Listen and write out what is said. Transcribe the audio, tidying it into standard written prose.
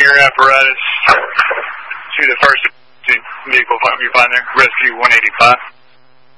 your apparatus to the first vehicle you find there, Rescue 185.